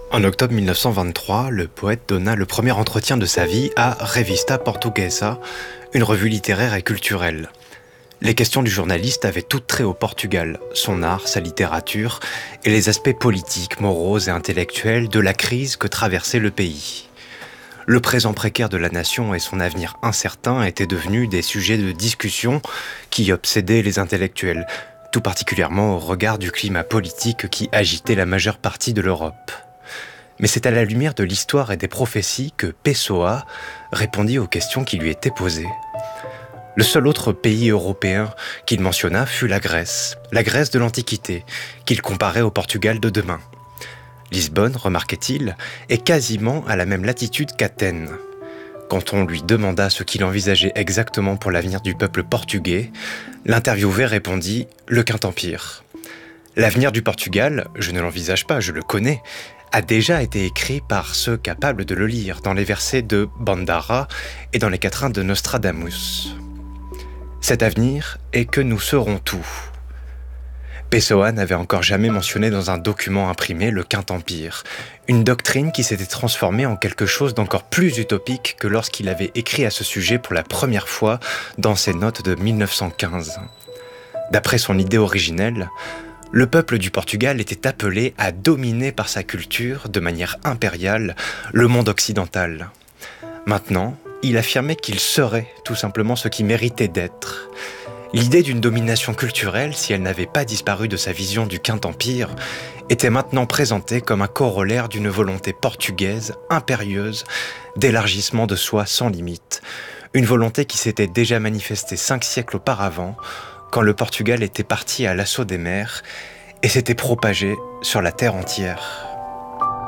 En octobre 1923, le poète donna le premier entretien de sa vie à Revista Portuguesa, une revue littéraire et culturelle. Les questions du journaliste avaient toutes trait au Portugal, son art, sa littérature et les aspects politiques, moraux et intellectuels de la crise que traversait le pays. Le présent précaire de la nation et son avenir incertain étaient devenus des sujets de discussion qui obsédaient les intellectuels, tout particulièrement au regard du climat politique qui agitait la majeure partie de l'Europe. Mais c'est à la lumière de l'histoire et des prophéties que Pessoa répondit aux questions qui lui étaient posées. Le seul autre pays européen qu'il mentionna fut la Grèce de l'Antiquité, qu'il comparait au Portugal de demain. Lisbonne, remarquait-il, est quasiment à la même latitude qu'Athènes. Quand on lui demanda ce qu'il envisageait exactement pour l'avenir du peuple portugais, l'interviewé répondit « Le Quint-Empire ». L'avenir du Portugal, je ne l'envisage pas, je le connais, a déjà été écrit par ceux capables de le lire dans les versets de Bandara et dans les quatrains de Nostradamus. Cet avenir est que nous serons tout. Pessoa n'avait encore jamais mentionné dans un document imprimé le Quint-Empire, une doctrine qui s'était transformée en quelque chose d'encore plus utopique que lorsqu'il avait écrit à ce sujet pour la première fois dans ses notes de 1915. D'après son idée originelle, le peuple du Portugal était appelé à dominer par sa culture, de manière impériale, le monde occidental. Maintenant, il affirmait qu'il serait tout simplement ce qui méritait d'être. L'idée d'une domination culturelle, si elle n'avait pas disparu de sa vision du Quint-Empire, était maintenant présentée comme un corollaire d'une volonté portugaise, impérieuse, d'élargissement de soi sans limite. Une volonté qui s'était déjà manifestée 5 siècles auparavant, quand le Portugal était parti à l'assaut des mers et s'était propagé sur la terre entière.